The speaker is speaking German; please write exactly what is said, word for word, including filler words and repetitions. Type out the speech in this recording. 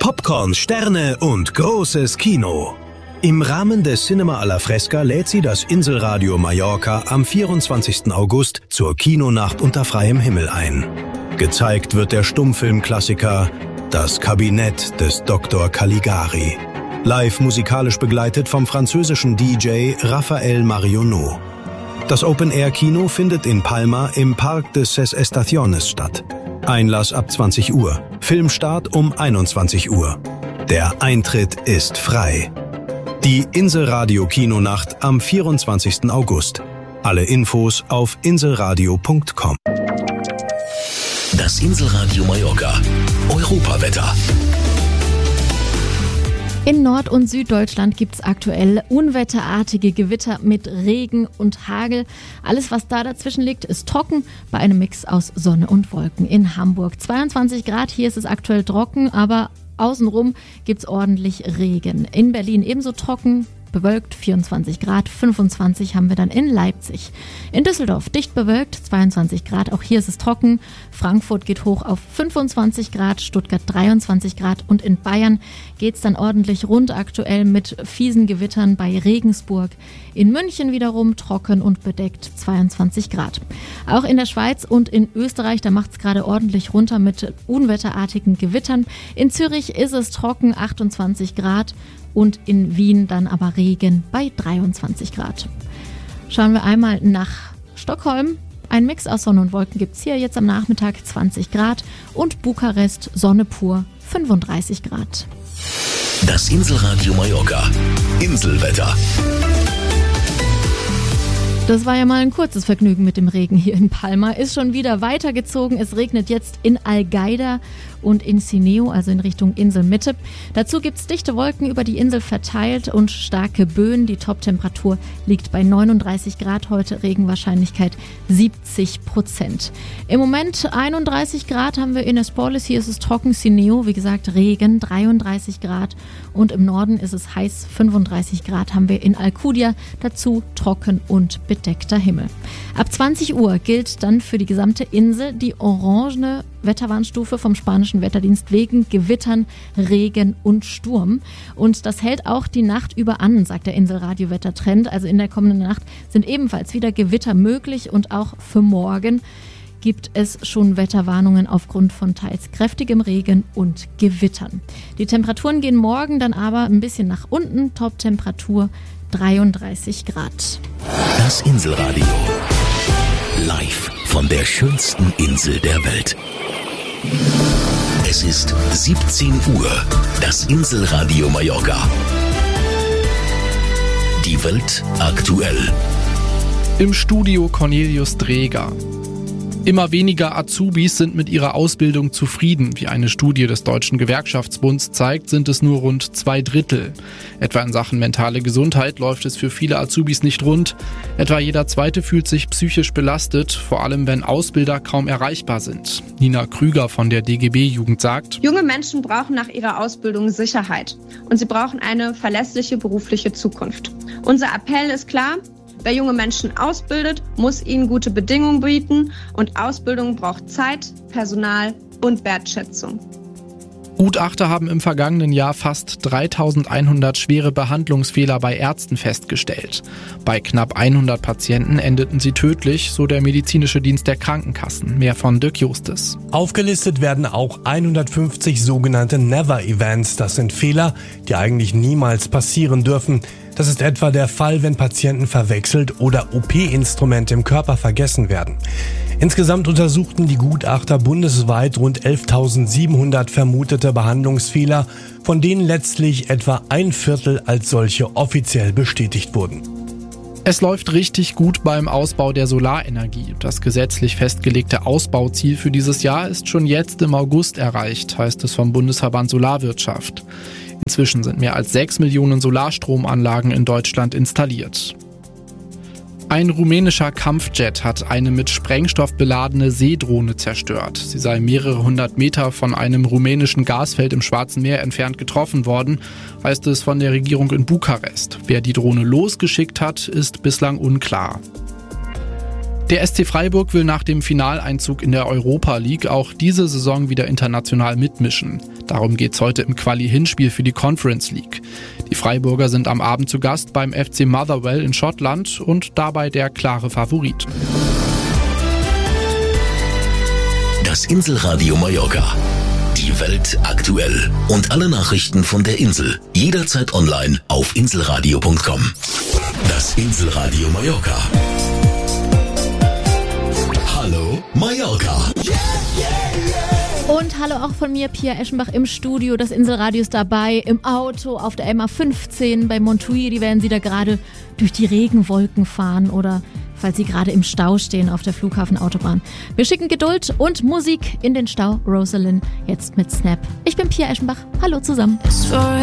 Popcorn, Sterne und großes Kino. Im Rahmen des Cinema alla Fresca lädt sie das Inselradio Mallorca am vierundzwanzigsten August zur Kinonacht unter freiem Himmel ein. Gezeigt wird der Stummfilmklassiker Das Kabinett des Doktor Caligari. Live musikalisch begleitet vom französischen D J Raphael Marionneau. Das Open-Air-Kino findet in Palma im Parque de Ses Estaciones statt. Einlass ab zwanzig Uhr. Filmstart um einundzwanzig Uhr. Der Eintritt ist frei. Die Inselradio-Kinonacht am vierundzwanzigsten August. Alle Infos auf inselradio punkt com. Das Inselradio Mallorca. Europawetter. In Nord- und Süddeutschland gibt es aktuell unwetterartige Gewitter mit Regen und Hagel. Alles, was da dazwischen liegt, ist trocken bei einem Mix aus Sonne und Wolken. In Hamburg zweiundzwanzig Grad, hier ist es aktuell trocken, aber außenrum gibt es ordentlich Regen. In Berlin ebenso trocken, bewölkt, vierundzwanzig Grad, fünfundzwanzig haben wir dann in Leipzig. In Düsseldorf dicht bewölkt, zweiundzwanzig Grad, auch hier ist es trocken. Frankfurt geht hoch auf fünfundzwanzig Grad, Stuttgart dreiundzwanzig Grad und in Bayern geht es dann ordentlich rund aktuell mit fiesen Gewittern bei Regensburg. In München wiederum trocken und bedeckt, zweiundzwanzig Grad. Auch in der Schweiz und in Österreich, da macht es gerade ordentlich runter mit unwetterartigen Gewittern. In Zürich ist es trocken, achtundzwanzig Grad. Und in Wien dann aber Regen bei dreiundzwanzig Grad. Schauen wir einmal nach Stockholm. Ein Mix aus Sonne und Wolken gibt es hier jetzt am Nachmittag, zwanzig Grad. Und Bukarest, Sonne pur, fünfunddreißig Grad. Das Inselradio Mallorca. Inselwetter. Das war ja mal ein kurzes Vergnügen mit dem Regen hier in Palma. Ist schon wieder weitergezogen. Es regnet jetzt in Algaida und in Sineo, also in Richtung Inselmitte. Dazu gibt es dichte Wolken über die Insel verteilt und starke Böen. Die Toptemperatur liegt bei neununddreißig Grad heute, Regenwahrscheinlichkeit siebzig Prozent. Im Moment einunddreißig Grad haben wir in Esporles, hier ist es trocken, Sineo, wie gesagt Regen, dreiunddreißig Grad und im Norden ist es heiß, fünfunddreißig Grad haben wir in Alcudia, dazu trocken und bedeckter Himmel. Ab zwanzig Uhr gilt dann für die gesamte Insel die orangene Wetterwarnstufe vom spanischen Wetterdienst wegen Gewittern, Regen und Sturm. Und das hält auch die Nacht über an, sagt der Inselradio-Wettertrend. Also in der kommenden Nacht sind ebenfalls wieder Gewitter möglich und auch für morgen gibt es schon Wetterwarnungen aufgrund von teils kräftigem Regen und Gewittern. Die Temperaturen gehen morgen dann aber ein bisschen nach unten, Toptemperatur dreiunddreißig Grad. Das Inselradio. Live von der schönsten Insel der Welt. Es ist siebzehn Uhr. Das Inselradio Mallorca. Die Welt aktuell. Im Studio Cornelius Dreger. Immer weniger Azubis sind mit ihrer Ausbildung zufrieden. Wie eine Studie des Deutschen Gewerkschaftsbunds zeigt, sind es nur rund zwei Drittel. Etwa in Sachen mentale Gesundheit läuft es für viele Azubis nicht rund. Etwa jeder Zweite fühlt sich psychisch belastet, vor allem wenn Ausbilder kaum erreichbar sind. Nina Krüger von der D G B-Jugend sagt: Junge Menschen brauchen nach ihrer Ausbildung Sicherheit und sie brauchen eine verlässliche berufliche Zukunft. Unser Appell ist klar: Wer junge Menschen ausbildet, muss ihnen gute Bedingungen bieten und Ausbildung braucht Zeit, Personal und Wertschätzung. Gutachter haben im vergangenen Jahr fast dreitausendeinhundert schwere Behandlungsfehler bei Ärzten festgestellt. Bei knapp hundert Patienten endeten sie tödlich, so der medizinische Dienst der Krankenkassen. Mehr von Dirk Justes. Aufgelistet werden auch hundertfünfzig sogenannte Never-Events. Das sind Fehler, die eigentlich niemals passieren dürfen. Das ist etwa der Fall, wenn Patienten verwechselt oder O P-Instrumente im Körper vergessen werden. Insgesamt untersuchten die Gutachter bundesweit rund elftausendsiebenhundert vermutete Behandlungsfehler, von denen letztlich etwa ein Viertel als solche offiziell bestätigt wurden. Es läuft richtig gut beim Ausbau der Solarenergie. Das gesetzlich festgelegte Ausbauziel für dieses Jahr ist schon jetzt im August erreicht, heißt es vom Bundesverband Solarwirtschaft. Inzwischen sind mehr als sechs Millionen Solarstromanlagen in Deutschland installiert. Ein rumänischer Kampfjet hat eine mit Sprengstoff beladene Seedrohne zerstört. Sie sei mehrere hundert Meter von einem rumänischen Gasfeld im Schwarzen Meer entfernt getroffen worden, heißt es von der Regierung in Bukarest. Wer die Drohne losgeschickt hat, ist bislang unklar. Der S C Freiburg will nach dem Finaleinzug in der Europa League auch diese Saison wieder international mitmischen. Darum geht's heute im Quali-Hinspiel für die Conference League. Die Freiburger sind am Abend zu Gast beim F C Motherwell in Schottland und dabei der klare Favorit. Das Inselradio Mallorca. Die Welt aktuell. Und alle Nachrichten von der Insel. Jederzeit online auf inselradio punkt com. Das Inselradio Mallorca. Hallo Mallorca. Und hallo auch von mir, Pia Eschenbach im Studio. Das Inselradio ist dabei, im Auto, auf der M A fünfzehn, bei Montuiri werden Sie da gerade durch die Regenwolken fahren oder falls Sie gerade im Stau stehen auf der Flughafenautobahn. Wir schicken Geduld und Musik in den Stau. Rosalind jetzt mit Snap. Ich bin Pia Eschenbach. Hallo zusammen.